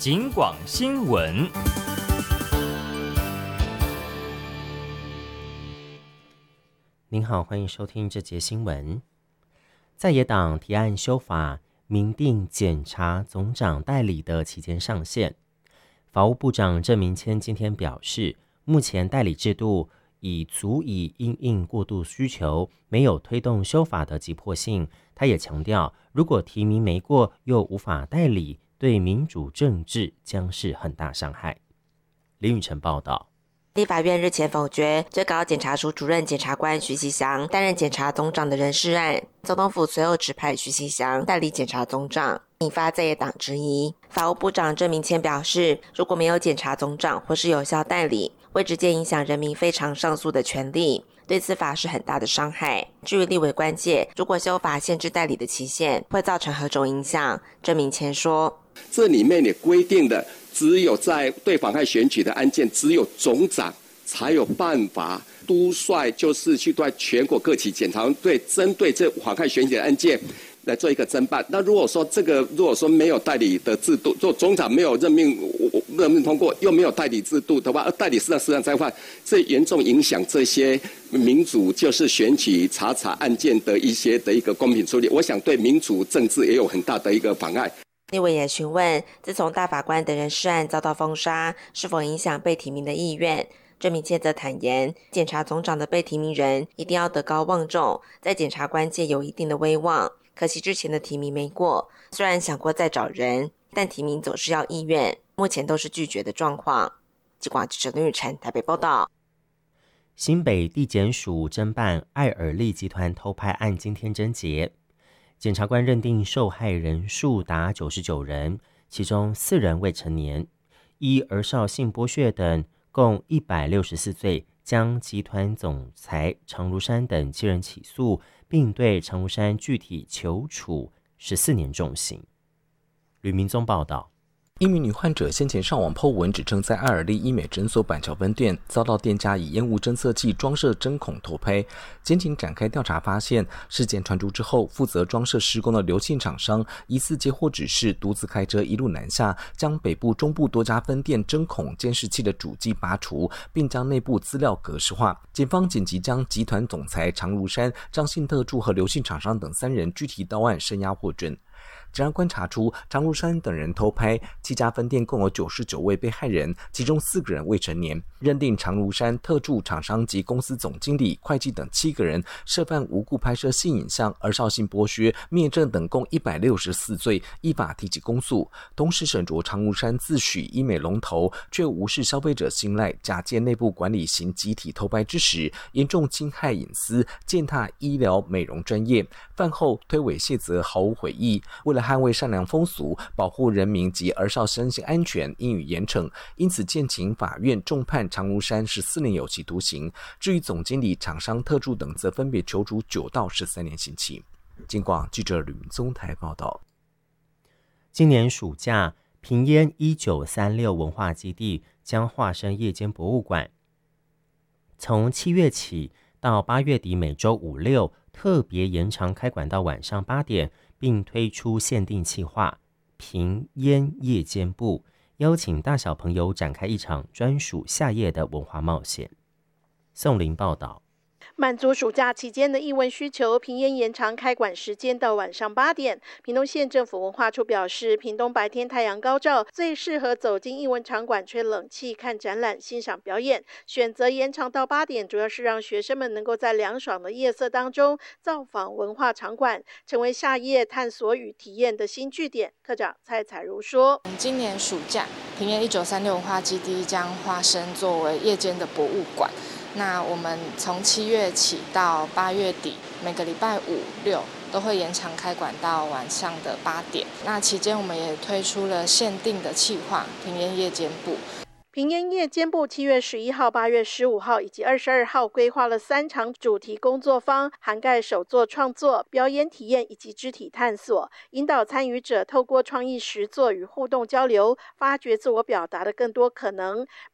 警广新闻。 您好，欢迎收听这节新闻。在野党提案修法，明定检察总长代理的期间上限。法务部长郑明谦今天表示，目前代理制度已足以因应过度需求，没有推动修法的急迫性。他也强调，如果提名没过又无法代理，对民主政治将是很大伤害。林宇晨报道。 立法院日前否决最高检察署主任检察官徐锡祥担任检察总长的人事案，总统府随后指派徐锡祥代理检察总长，引发在野党质疑。法务部长郑明谦表示，如果没有检察总长或是有效代理，会直接影响人民非常上诉的权利，对司法是很大的伤害。至于立委关切，如果修法限制代理的期限，会造成何种影响？郑明谦说， 这里面也规定的只有在对妨害选举的案件，只有总长才有办法督率，就是去对全国各级检察队针对这妨害选举的案件来做一个侦办。那如果说没有代理的制度，做总长没有任命通过，又没有代理制度的话，代理实际上在话，这严重影响这些民主就是选举查案件的一个公平处理。我想对民主政治也有很大的一个妨碍。 立委也询问，自从大法官的人事案遭到封杀，是否影响被提名的意愿？郑明谦则坦言，检察总长的被提名人一定要德高望重，在检察官界有一定的威望。可惜之前的提名没过，虽然想过再找人，但提名总是要意愿，目前都是拒绝的状况。记者记者林宇晨台北报道。 新北地检署侦办爱尔利集团偷拍案今天侦结，检察官认定受害人数达99人，其中4人未成年，依儿少性剥削等共164罪，将集团总裁常如山等7人起诉，并对常如山具体求处14年重刑。吕明宗报道。 一名女患者先前上网 po 文，指称在爱尔利医美诊所板桥分店遭到店家以烟雾侦测器装设针孔偷拍。检警展开调查，发现事件传出之后，负责装设施工的刘姓厂商疑似接获指示，独自开车一路南下，将北部、中部多家分店针孔监视器的主机拔除，并将内部资料格式化。警方紧急将集团总裁常如山、张姓特助和刘姓厂商等3人具体到案，声押获准。检察官查出常如山等人偷拍7家分店，共有99位被害人，其中4个人未成年，认定常如山、特助、厂商及公司总经理、会计等7个人涉犯无故拍摄性影像、儿少性剥削、灭证等共164罪，依法提起公诉。同时审酌常如山自诩医美龙头，却无视消费者信赖，假借内部管理行集体偷拍之实，严重侵害隐私，践踏医疗美容专业，饭后推诿卸责，毫无悔意。为了捍卫善良风俗，保护人民及儿少身心安全，应予严惩，因此建请法院重判常如山14年有期徒刑。至于总经理、厂商、特助等，则分别求处9到13年刑期。警广记者吕明宗台报道。 今年暑假，屏烟1936文化基地将化身夜间博物馆，从7月起到8月底，每周5、6特别延长开馆到晚上8点，并推出限定企划屏烟夜间部，邀请大小朋友展开一场专属夏夜的文化冒险。宋林报道。 满足暑假期间的艺文需求，屏烟延长开馆时间到晚上8点。屏东县政府文化处表示，屏东白天太阳高照，最适合走进艺文场馆吹冷气、看展览、欣赏表演。选择延长到8点，主要是让学生们能够在凉爽的夜色当中造访文化场馆，成为夏夜探索与体验的新据点。科长蔡彩如说， 今年暑假，屏烟1936文化基地将化身作为夜间的博物馆。那我们从7月起到8月底，每个礼拜5、6都会延长开馆到晚上的8点。那期间我们也推出了限定的企划屏烟夜间部。 屏烟夜间部7月11号、8月15号以及22号规划了3场主题工作坊，涵盖手作创作、表演体验以及肢体探索，引导参与者透过创意实作与互动交流，发掘自我表达的更多可能。